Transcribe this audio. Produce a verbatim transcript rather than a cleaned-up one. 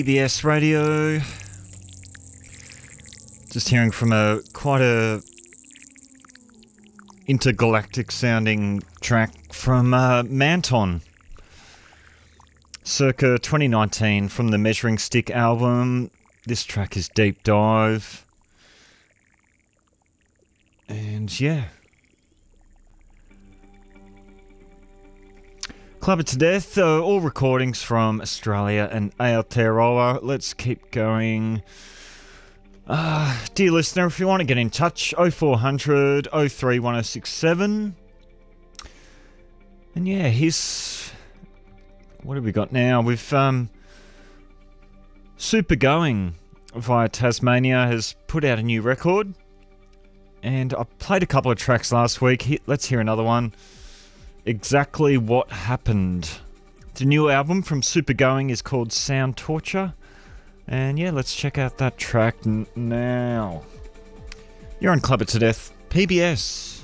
P B S Radio. Just hearing from a quite a intergalactic sounding track from uh, Manton, circa twenty nineteen, from the Measuring Stick album. This track is Deep Dive, and yeah, Club It to Death, uh, all recordings from Australia and Aotearoa. Let's keep going. Uh, dear listener, if you want to get in touch, oh four hundred, oh three, one oh six seven. And yeah, here's... what have we got now? We've, um... Super Going via Tasmania has put out a new record. And I played a couple of tracks last week. He- let's hear another one. Exactly What Happened. The new album from Super Going is called Sound Torture. And yeah, let's check out that track n- now. You're on Club It to Death, P B S.